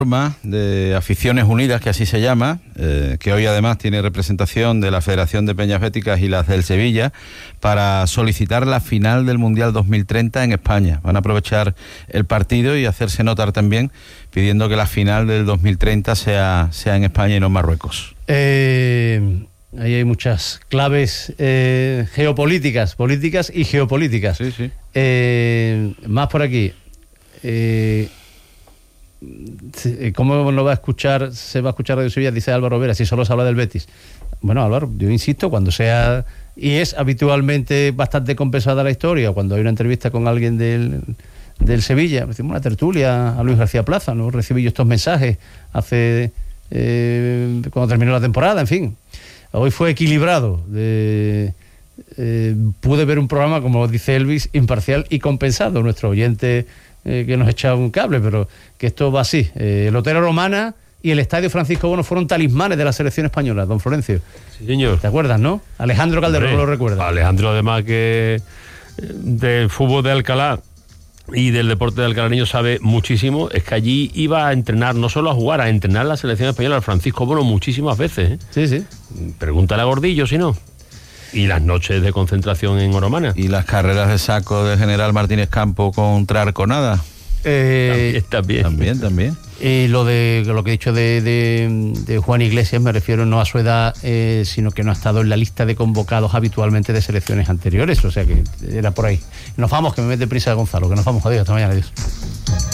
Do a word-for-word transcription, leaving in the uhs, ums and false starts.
de Aficiones Unidas, que así se llama, eh, que hoy además tiene representación de la Federación de Peñas Béticas y las del Sevilla, para solicitar la final del Mundial dos mil treinta en España. Van a aprovechar el partido y hacerse notar también, pidiendo que la final del dos mil treinta sea, sea en España y no en Marruecos. Eh, ahí hay muchas claves eh, geopolíticas, políticas y geopolíticas. Sí, sí. Eh, más por aquí. Eh, ¿Cómo no va a escuchar, se va a escuchar Radio Sevilla? Dice Álvaro Vera, si solo se habla del Betis. Bueno, Álvaro, yo insisto, cuando sea, y es habitualmente bastante compensada la historia, cuando hay una entrevista con alguien del, del Sevilla, decimos una tertulia a Luis García Plaza, ¿no? Recibí yo estos mensajes hace eh, cuando terminó la temporada, en fin. Hoy fue equilibrado. De, eh, pude ver un programa, como dice Elvis, imparcial y compensado. Nuestro oyente Eh, que nos echa un cable, pero que esto va así. Eh, el Hotel Romana y el Estadio Francisco Bono fueron talismanes de la selección española, don Florencio. Sí, señor. ¿Te acuerdas, no? Alejandro Calderón lo recuerda. Alejandro, además, que del fútbol de Alcalá y del deporte de alcalareño sabe muchísimo. Es que allí iba a entrenar, no solo a jugar, a entrenar la selección española, al Francisco Bono, muchísimas veces, ¿eh? Sí, sí. Pregúntale a Gordillo, si no. Y las noches de concentración en Oromana. Y las carreras de saco de General Martínez Campo contra Arconada. Eh, también, también. También, también. Y lo de lo que he dicho de, de, de Juan Iglesias, me refiero no a su edad, eh, sino que no ha estado en la lista de convocados habitualmente de selecciones anteriores. O sea que era por ahí. Nos vamos, que me mete prisa Gonzalo, que nos vamos. Adiós, hasta mañana, adiós.